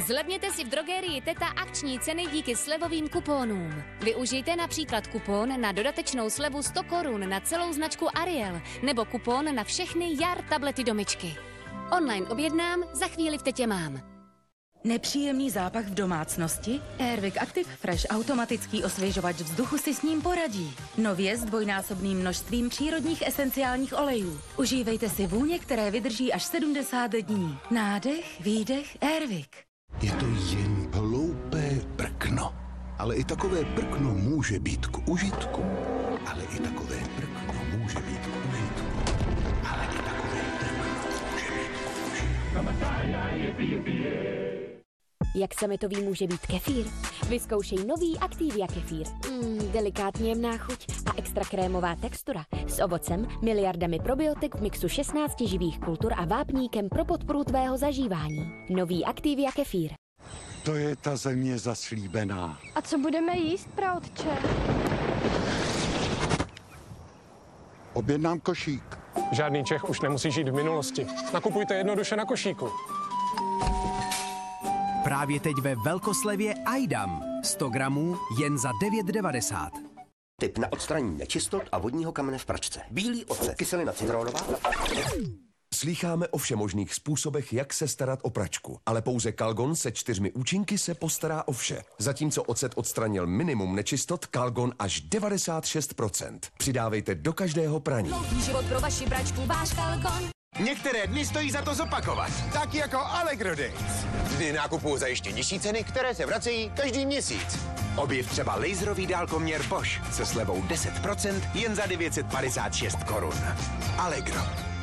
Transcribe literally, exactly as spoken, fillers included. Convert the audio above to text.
Zlevněte si v drogerii Teta akční ceny díky slevovým kuponům. Využijte například kupon na dodatečnou slevu sto korun na celou značku Ariel nebo kupon na všechny jar tablety do myčky. Online objednám, za chvíli v Tetě mám. Nepříjemný zápach v domácnosti? Airwick Active Fresh automatický osvěžovač vzduchu si s ním poradí. Nově s dvojnásobným množstvím přírodních esenciálních olejů. Užívejte si vůně, které vydrží až sedmdesát dní. Nádech, výdech, Airwick. Je to jen hloupé prkno. Ale i takové prkno může být k užitku. Ale i takové prkno může být k užitku. Ale i takové prkno může být k užitku. Jak sametový může být kefír? Vyzkoušej nový Activia kefír. Mm, delikátně jemná chuť a extra krémová textura. S ovocem, miliardami probiotik v mixu šestnácti živých kultur a vápníkem pro podporu tvého zažívání. Nový Activia kefír. To je ta země zaslíbená. A co budeme jíst, praotče? Objednám košík. Žádný Čech už nemusí žít v minulosti. Nakupujte jednoduše na košíku. Právě teď ve velkoslevě Ajdam. sto gramů jen za devět devadesát. Tip na odstranění nečistot a vodního kamene v pračce. Bílý ocet, kyselina citronová. Slýcháme o všemožných způsobech, jak se starat o pračku, ale pouze Calgon se čtyřmi účinky se postará o vše. Zatímco ocet odstranil minimum nečistot, Calgon až devadesát šest procent. Přidávejte do každého praní. Dlouhý život pro vaši pračku, váš Calgon. Některé dny stojí za to zopakovat. Tak jako Allegro Days. Dny nákupu za ještě nižší ceny, které se vracejí každý měsíc. Objev třeba laserový dálkoměr Bosch se slevou deset procent jen za devět set padesát šest korun. Allegro.